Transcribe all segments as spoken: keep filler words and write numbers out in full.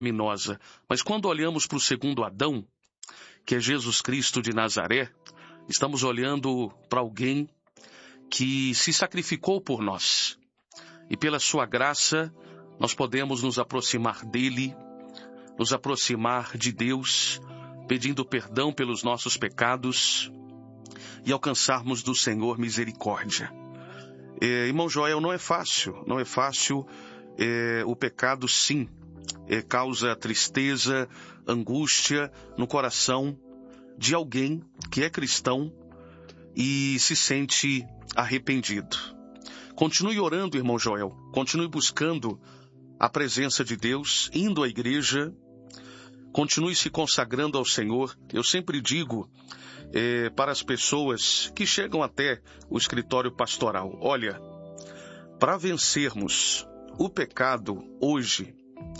pecaminosa. Mas quando olhamos para o segundo Adão, que é Jesus Cristo de Nazaré, estamos olhando para alguém que se sacrificou por nós. E pela sua graça, nós podemos nos aproximar dele, nos aproximar de Deus, pedindo perdão pelos nossos pecados e alcançarmos do Senhor misericórdia. É, irmão Joel, não é fácil, não é fácil. É, o pecado, sim, é, causa tristeza, angústia no coração de alguém que é cristão e se sente arrependido. Continue orando, irmão Joel, continue buscando a presença de Deus, indo à igreja, continue se consagrando ao Senhor. Eu sempre digo é, para as pessoas que chegam até o escritório pastoral, olha, para vencermos o pecado hoje,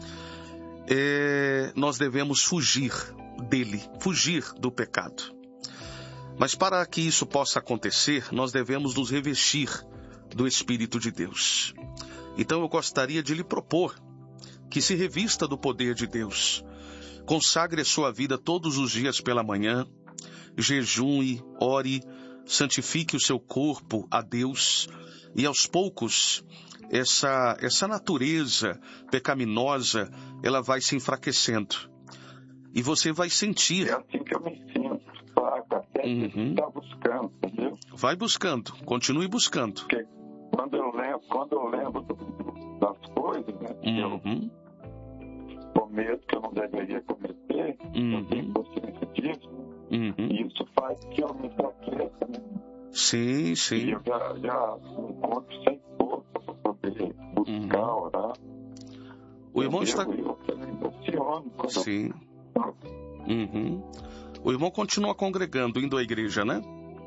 é, nós devemos fugir dele, fugir do pecado. Mas para que isso possa acontecer, nós devemos nos revestir do Espírito de Deus. Então eu gostaria de lhe propor que se revista do poder de Deus. Consagre a sua vida todos os dias pela manhã, jejue, ore, santifique o seu corpo a Deus e aos poucos essa, essa natureza pecaminosa, ela vai se enfraquecendo. E você vai sentir. É assim que eu me sinto, fraco, até uhum. Está buscando, entendeu? Vai buscando, continue buscando. Porque quando eu lembro, quando eu lembro das coisas, né, uhum. eu cometo que eu não deveria cometer, uhum. eu tenho consciência disso, uhum. e isso faz que eu me enfraqueça, né? Sim, sim. E eu já, já encontro sem força para poder buscar, uhum. orar. O irmão está... Eu, eu, eu me emociono quando sim. eu... Uhum. O irmão continua congregando, indo à igreja, né?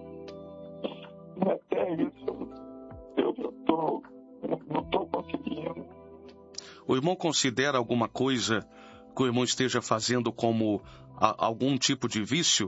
Até isso, eu já tô, não estou conseguindo. O irmão considera alguma coisa que o irmão esteja fazendo como a, algum tipo de vício?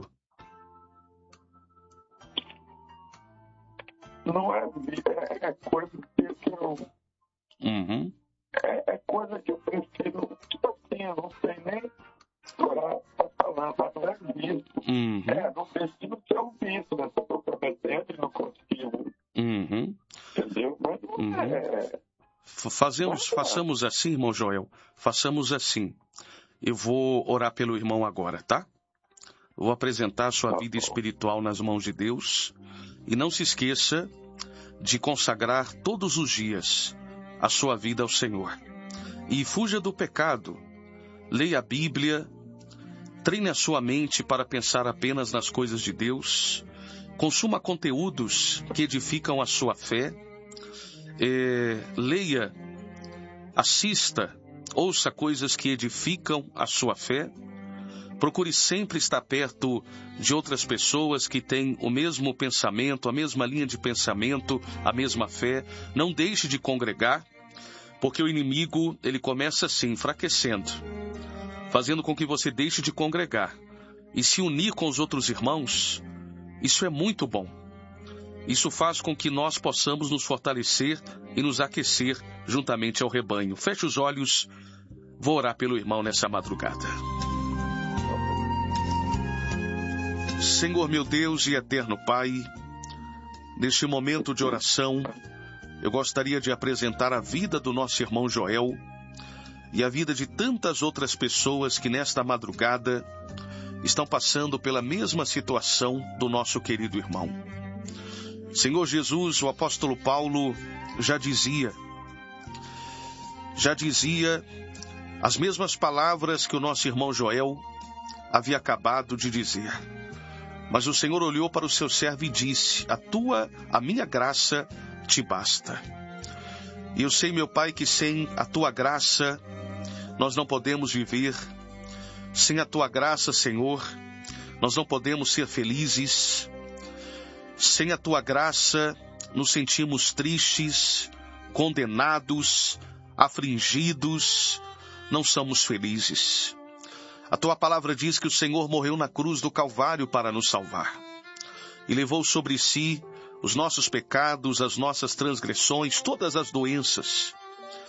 Não é, é, é coisa que eu... Uhum. É, é coisa que eu prefiro... Tipo assim, eu não sei nem orar para falar, mas não é vício. Uhum. É, não preciso ser um vício, né? Se eu estou prometendo e não consigo. Uhum. Entendeu? Mas não uhum. é... Fazemos, façamos assim, irmão Joel. Façamos assim. Eu vou orar pelo irmão agora, tá? Vou apresentar a sua tá vida bom. espiritual nas mãos de Deus. E não se esqueça de consagrar todos os dias a sua vida ao Senhor. E fuja do pecado. Leia a Bíblia. Treine a sua mente para pensar apenas nas coisas de Deus. Consuma conteúdos que edificam a sua fé. É, leia, assista, ouça coisas que edificam a sua fé. Procure sempre estar perto de outras pessoas que têm o mesmo pensamento, a mesma linha de pensamento, a mesma fé. Não deixe de congregar, porque o inimigo, ele começa assim, enfraquecendo, fazendo com que você deixe de congregar e se unir com os outros irmãos. Isso é muito bom. Isso faz com que nós possamos nos fortalecer e nos aquecer juntamente ao rebanho. Feche os olhos, vou orar pelo irmão nessa madrugada. Senhor meu Deus e eterno Pai, neste momento de oração, eu gostaria de apresentar a vida do nosso irmão Joel e a vida de tantas outras pessoas que nesta madrugada estão passando pela mesma situação do nosso querido irmão. Senhor Jesus, o apóstolo Paulo já dizia, já dizia as mesmas palavras que o nosso irmão Joel havia acabado de dizer. Mas o Senhor olhou para o seu servo e disse, a tua, a minha graça te basta. E eu sei, meu Pai, que sem a tua graça nós não podemos viver. Sem a tua graça, Senhor, nós não podemos ser felizes. Sem a tua graça, nos sentimos tristes, condenados, afligidos, não somos felizes. A tua palavra diz que o Senhor morreu na cruz do Calvário para nos salvar. E levou sobre si os nossos pecados, as nossas transgressões, todas as doenças.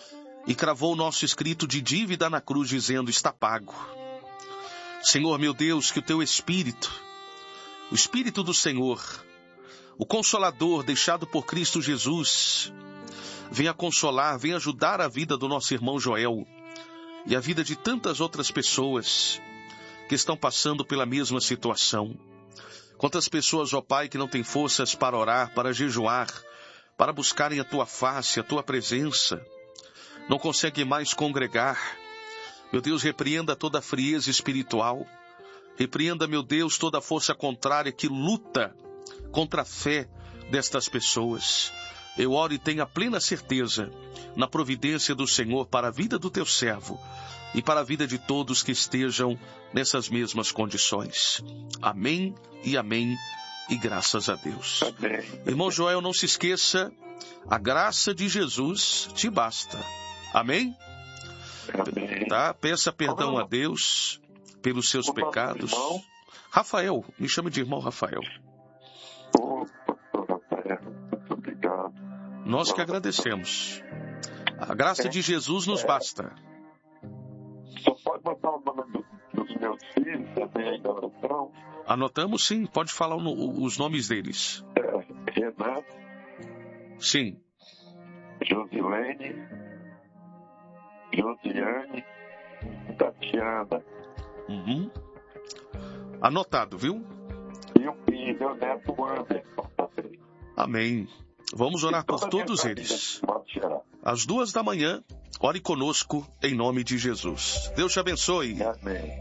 e cravou o nosso escrito de dívida na cruz, dizendo: está pago. Senhor meu Deus, que o teu Espírito, o Espírito do Senhor, o Consolador deixado por Cristo Jesus, venha consolar, venha ajudar a vida do nosso irmão Joel e a vida de tantas outras pessoas que estão passando pela mesma situação. Quantas pessoas, ó Pai, que não têm forças para orar, para jejuar, para buscarem a Tua face, a Tua presença, não conseguem mais congregar. Meu Deus, repreenda toda a frieza espiritual. Repreenda, meu Deus, toda a força contrária que luta contra a fé destas pessoas. Eu oro e tenho a plena certeza na providência do Senhor para a vida do Teu servo e para a vida de todos que estejam nessas mesmas condições. Amém e amém, e graças a Deus. Amém. Irmão Joel, não se esqueça, a graça de Jesus te basta. Amém? Amém. Tá? Peça perdão a Deus pelos seus pecados. Rafael, me chame de irmão Rafael. Ô, pastor Rafael, muito obrigado. Nós que agradecemos. A graça de Jesus nos basta. Só pode botar o nome do- dos meus filhos também aí da oração? Anotamos, sim. Pode falar o no- os nomes deles. É, Renato, Sim. Josilene, Josiane, Tatiana Uhum. Anotado, viu? e o filho, meu neto Anderson. Amém. Vamos orar por Toda a minha todos família, eles. de modo geral. Às duas da manhã, ore conosco em nome de Jesus. Deus te abençoe. Amém.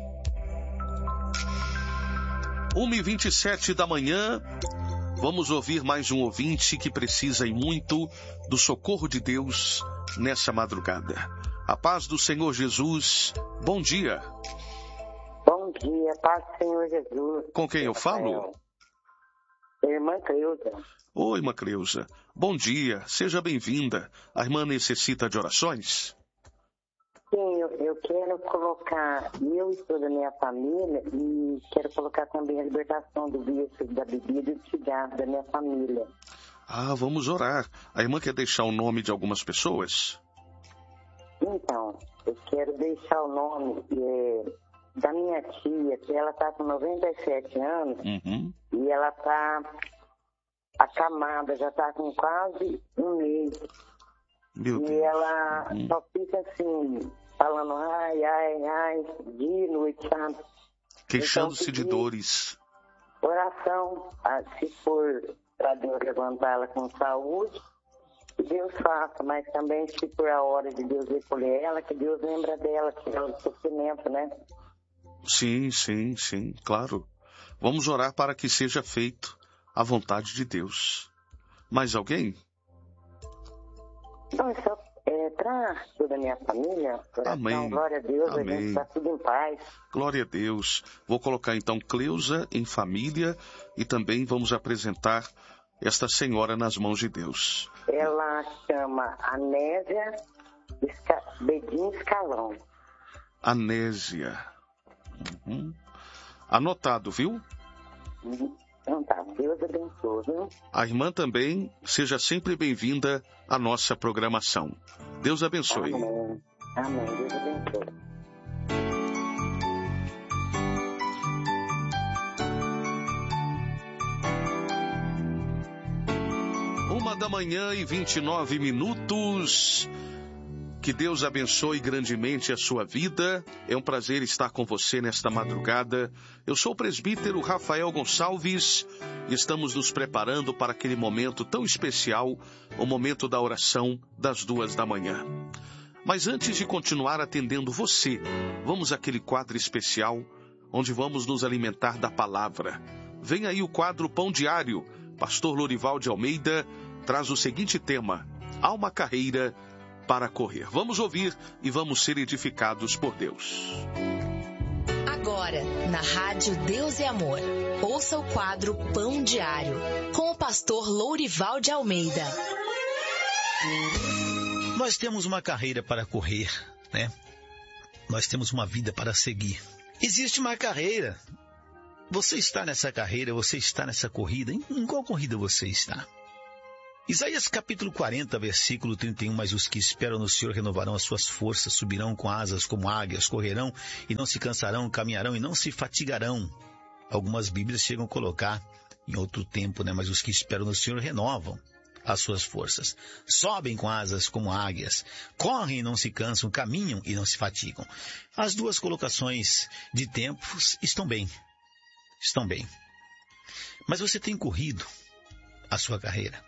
uma e vinte e sete da manhã, vamos ouvir mais um ouvinte que precisa e muito do socorro de Deus nessa madrugada. A paz do Senhor Jesus, bom dia. Bom dia, paz do Senhor Jesus. Com quem eu falo? Rafael. Irmã Cleusa. Oi, irmã Cleusa. Bom dia, seja bem-vinda. A irmã necessita de orações? Sim, eu, eu quero colocar eu e toda a minha família e quero colocar também a libertação do vício da bebida e do cigarro da minha família. Ah, vamos orar. A irmã quer deixar o nome de algumas pessoas? Então, eu quero deixar o nome é, da minha tia, que ela está com noventa e sete anos Uhum. e ela está acamada, já está com quase um mês. Meu E Deus. ela Hum. só fica assim, falando ai, ai, ai, dia e noite, sabe? Queixando-se Então, de pedir dores. Oração, ah, se for para Deus levantá-la com saúde, que Deus faça, mas também se for a hora de Deus recolher ela, que Deus lembra dela, que é o sofrimento, né? Sim, sim, sim, claro. Vamos orar para que seja feito a vontade de Deus. Mais alguém? Então, é só é, para toda a minha família, oração, Amém. glória a Deus, a Amém. gente está tudo em paz. Glória a Deus. Vou colocar então Cleusa em família e também vamos apresentar esta senhora nas mãos de Deus. Ela chama Anésia Esca... Bedin Escalão. Anésia. Uhum. Anotado, viu? Então tá, Deus abençoe, viu? A irmã também seja sempre bem-vinda à nossa programação. Deus abençoe. Amém. Amém, Deus abençoe. Uma da manhã e vinte e nove minutos. Que Deus abençoe grandemente a sua vida. É um prazer estar com você nesta madrugada. Eu sou o presbítero Rafael Gonçalves e estamos nos preparando para aquele momento tão especial, o momento da oração das duas da manhã. Mas antes de continuar atendendo você, vamos àquele quadro especial onde vamos nos alimentar da palavra. Vem aí o quadro Pão Diário. Pastor Lorival de Almeida traz o seguinte tema: há uma carreira para correr. Vamos ouvir e vamos ser edificados por Deus. Agora, na Rádio Deus e Amor, ouça o quadro Pão Diário, com o pastor Lourival de Almeida. Nós temos uma carreira para correr, né? Nós temos uma vida para seguir. Existe uma carreira. Você está nessa carreira, você está nessa corrida. Em qual corrida você está? Isaías capítulo quarenta, versículo trinta e um, mas os que esperam no Senhor renovarão as suas forças, subirão com asas como águias, correrão e não se cansarão, caminharão e não se fatigarão. Algumas Bíblias chegam a colocar em outro tempo, né? Mas os que esperam no Senhor renovam as suas forças. Sobem com asas como águias, correm e não se cansam, caminham e não se fatigam. As duas colocações de tempos estão bem, estão bem. Mas você tem corrido a sua carreira?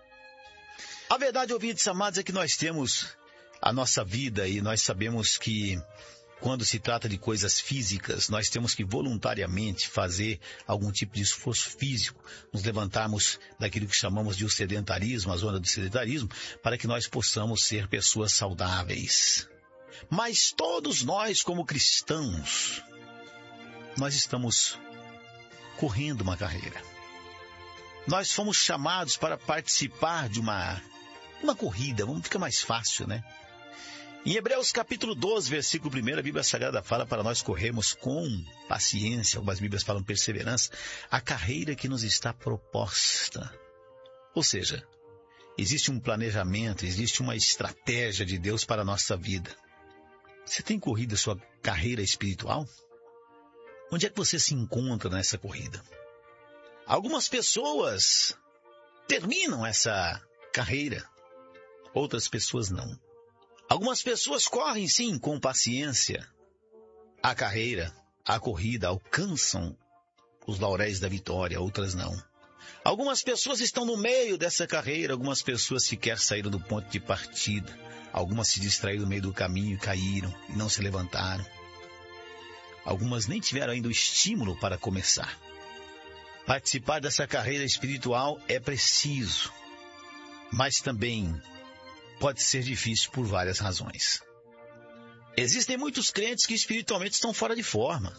A verdade, ouvintes amados, é que nós temos a nossa vida e nós sabemos que quando se trata de coisas físicas, nós temos que voluntariamente fazer algum tipo de esforço físico, nos levantarmos daquilo que chamamos de o sedentarismo, a zona do sedentarismo, para que nós possamos ser pessoas saudáveis. Mas todos nós, como cristãos, nós estamos correndo uma carreira. Nós fomos chamados para participar de uma, uma corrida, vamos ficar mais fácil, né? Em Hebreus capítulo doze, versículo um, a Bíblia Sagrada fala para nós corrermos com paciência, algumas Bíblias falam perseverança, a carreira que nos está proposta. Ou seja, existe um planejamento, existe uma estratégia de Deus para a nossa vida. Você tem corrido a sua carreira espiritual? Onde é que você se encontra nessa corrida? Algumas pessoas terminam essa carreira, outras pessoas não. Algumas pessoas correm, sim, com paciência a carreira, a corrida, alcançam os lauréis da vitória, outras não. Algumas pessoas estão no meio dessa carreira, algumas pessoas sequer saíram do ponto de partida. Algumas se distraíram no meio do caminho e caíram e não se levantaram. Algumas nem tiveram ainda o estímulo para começar. Participar dessa carreira espiritual é preciso, mas também pode ser difícil por várias razões. Existem muitos crentes que espiritualmente estão fora de forma.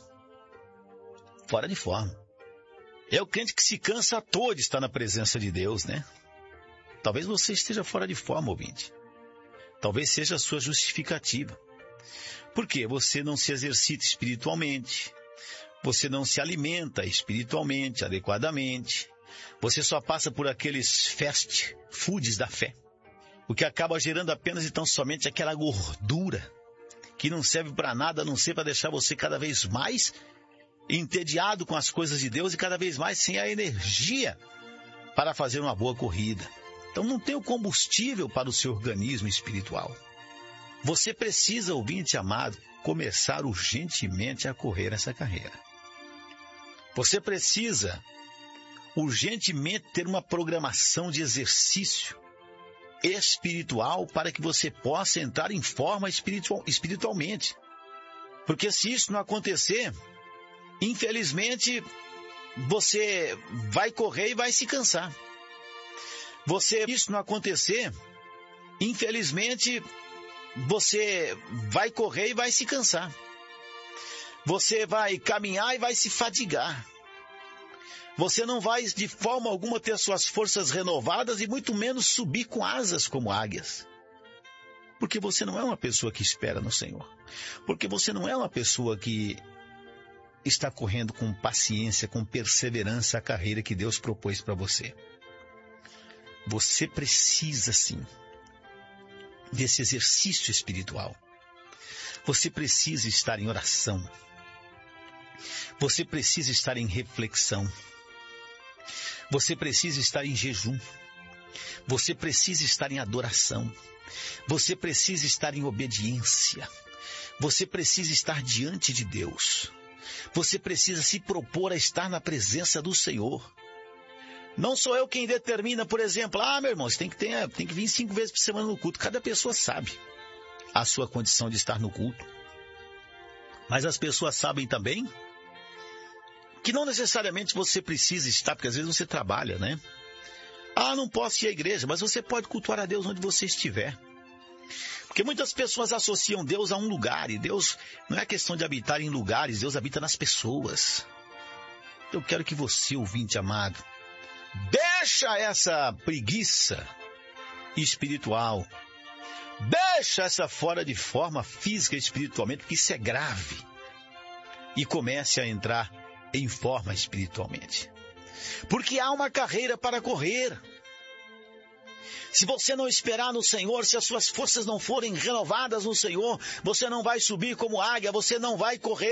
Fora de forma. É o crente que se cansa à toa de estar na presença de Deus, né? Talvez você esteja fora de forma, ouvinte. Talvez seja a sua justificativa. Por quê? Você não se exercita espiritualmente. Você não se alimenta espiritualmente, adequadamente. Você só passa por aqueles fast foods da fé. O que acaba gerando apenas e tão somente aquela gordura que não serve para nada, a não ser para deixar você cada vez mais entediado com as coisas de Deus e cada vez mais sem a energia para fazer uma boa corrida. Então não tem o combustível para o seu organismo espiritual. Você precisa, ouvinte amado, começar urgentemente a correr essa carreira. Você precisa urgentemente ter uma programação de exercício espiritual para que você possa entrar em forma espiritual, espiritualmente. Porque se isso não acontecer, infelizmente, você vai correr e vai se cansar. Você, se isso não acontecer, infelizmente, você vai correr e vai se cansar. Você vai caminhar e vai se fadigar. Você não vai de forma alguma ter suas forças renovadas e muito menos subir com asas como águias. Porque você não é uma pessoa que espera no Senhor. Porque você não é uma pessoa que está correndo com paciência, com perseverança a carreira que Deus propôs para você. Você precisa, sim, desse exercício espiritual. Você precisa estar em oração. Você precisa estar em reflexão. Você precisa estar em jejum. Você precisa estar em adoração. Você precisa estar em obediência. Você precisa estar diante de Deus. Você precisa se propor a estar na presença do Senhor. Não sou eu quem determina, por exemplo, ah, meu irmão, você tem que, ter, tem que vir cinco vezes por semana no culto. Cada pessoa sabe a sua condição de estar no culto. Mas as pessoas sabem também que não necessariamente você precisa estar, porque às vezes você trabalha, né? Ah, não posso ir à igreja, mas você pode cultuar a Deus onde você estiver. Porque muitas pessoas associam Deus a um lugar, e Deus não é questão de habitar em lugares, Deus habita nas pessoas. Eu quero que você, ouvinte amado, deixa essa preguiça espiritual, deixa essa fora de forma física e espiritualmente, porque isso é grave, e comece a entrar em forma espiritualmente. Porque há uma carreira para correr. Se você não esperar no Senhor, se as suas forças não forem renovadas no Senhor, você não vai subir como águia, você não vai correr.